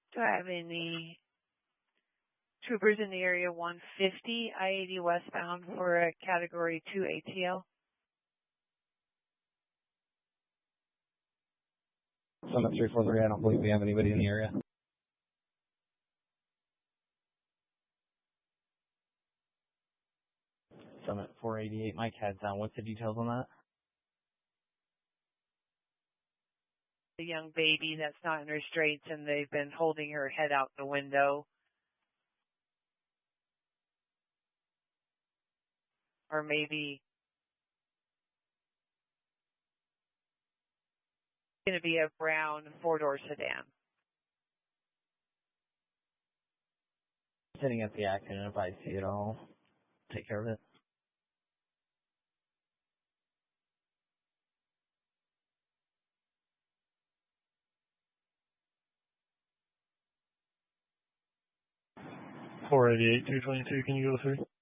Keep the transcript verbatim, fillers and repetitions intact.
Do I have any troopers in the area one fifty, I eighty westbound for a Category two A T L? Summit three four three, I don't believe we have anybody in the area. Summit four eighty-eight, Mike heads down. What's the details on that? A young baby that's not in restraints and they've been holding her head out the window. Or maybe it's going to be a brown four-door sedan. Sitting at the accident, if I see it, I'll take care of it. four eighty-eight, two twenty-two, can you go through?